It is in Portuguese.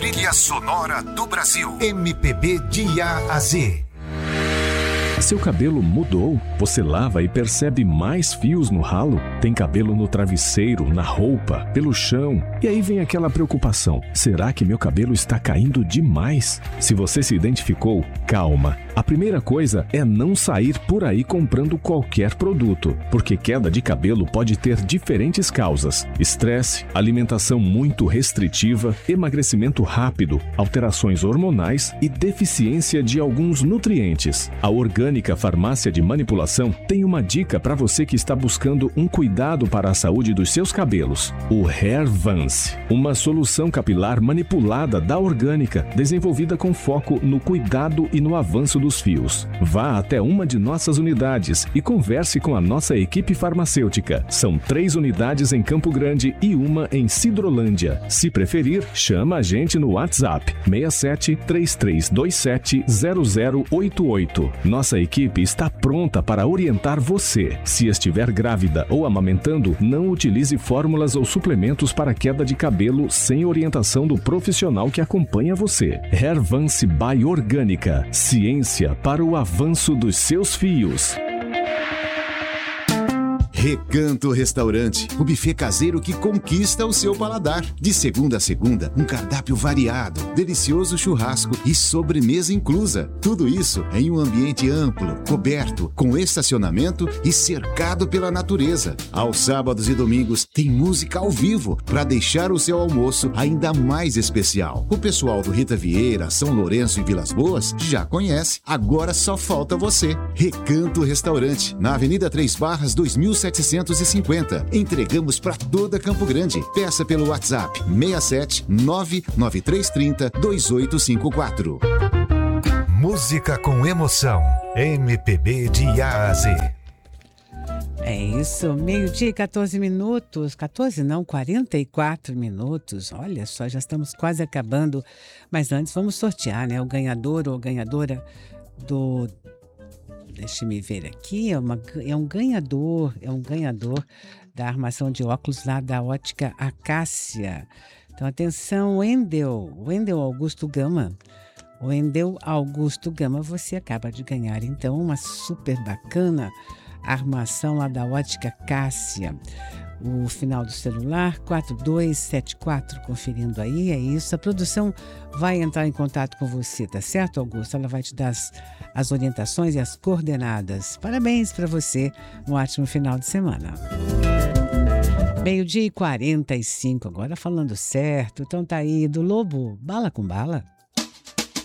trilha sonora do Brasil. MPB de A a Z. Seu cabelo mudou? Você lava e percebe mais fios no ralo? Tem cabelo no travesseiro, na roupa, pelo chão? E aí vem aquela preocupação: será que meu cabelo está caindo demais? Se você se identificou, calma. A primeira coisa é não sair por aí comprando qualquer produto, porque queda de cabelo pode ter diferentes causas: estresse, alimentação muito restritiva, emagrecimento rápido, alterações hormonais e deficiência de alguns nutrientes. A Orgânica Farmácia de Manipulação tem uma dica para você que está buscando um cuidado para a saúde dos seus cabelos: o Hair Vance, uma solução capilar manipulada da Orgânica, desenvolvida com foco no cuidado e no avanço dos fios. Vá até uma de nossas unidades e converse com a nossa equipe farmacêutica. São 3 unidades em Campo Grande e uma em Sidrolândia. Se preferir, chama a gente no WhatsApp 67 3327 0088. Nossa equipe está pronta para orientar você. Se estiver grávida ou amamentando, não utilize fórmulas ou suplementos para queda de cabelo sem orientação do profissional que acompanha você. Hair Vance by Orgânica. Ciência para o avanço dos seus fios. Recanto Restaurante, o buffet caseiro que conquista o seu paladar. De segunda a segunda, um cardápio variado, delicioso churrasco e sobremesa inclusa. Tudo isso em um ambiente amplo, coberto, com estacionamento e cercado pela natureza. Aos sábados e domingos tem música ao vivo para deixar o seu almoço ainda mais especial. O pessoal do Rita Vieira, São Lourenço e Vilas Boas já conhece. Agora só falta você. Recanto Restaurante, na Avenida 3 Barras 2750. Entregamos para toda Campo Grande. Peça pelo WhatsApp 67 99330 2854. Música com emoção. MPB de A a Z. É isso, 12:14 e 14 minutos. 14 não, 44 minutos. Olha só, já estamos quase acabando. Mas antes vamos sortear, né? O ganhador ou ganhadora do... Deixa-me ver aqui, é um ganhador da armação de óculos lá da Ótica Acácia. Então, atenção, Wendel Augusto Gama. Wendel Augusto Gama, você acaba de ganhar, então, uma super bacana armação lá da Ótica Acácia. O final do celular, 4274, conferindo aí, é isso. A produção vai entrar em contato com você, tá certo, Augusto? Ela vai te dar as orientações e as coordenadas. Parabéns para você, um ótimo final de semana. 12:45, agora falando certo. Então tá aí, do Lobo, Bala com Bala.